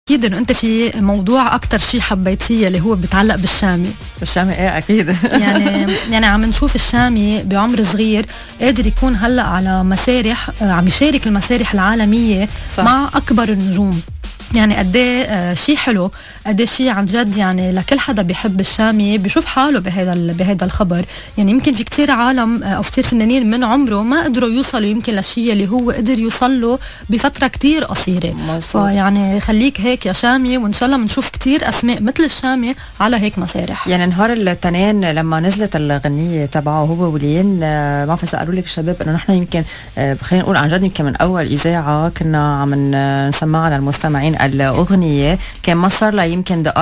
اكيد انه انت في موضوع اكتر شيء حبيتيه اللي هو بيتعلق بالشامي. الشامي ايه اكيد. يعني عم نشوف الشامي بعمر صغير قادر يكون هلا على مسارح، عم يشارك المسارح العالميه صح. مع اكبر النجوم. يعني قد ايه شيء حلو، قد ايه شيء عن جد. يعني لكل حدا بيحب الشامي بيشوف حاله بهذا الخبر. يعني يمكن في كتير عالم او كتير فنانين من عمره ما قدروا يوصلوا يمكن للشيء اللي هو قدر يوصل له بفتره كتير قصيره. فيعني خليك هيك يا شامي، وان شاء الله بنشوف كتير اسماء مثل الشامي على هيك مسارح. يعني نهار الاثنين لما نزلت الغنيه تبعه هو ولين، ما بعرف اذا قالوا لك الشباب انه نحن يمكن خلينا نقول عن جد يمكن من اول اذاعه كنا عم نسمعها للمستمعين الاغنيه، كان ما صار لها يمكن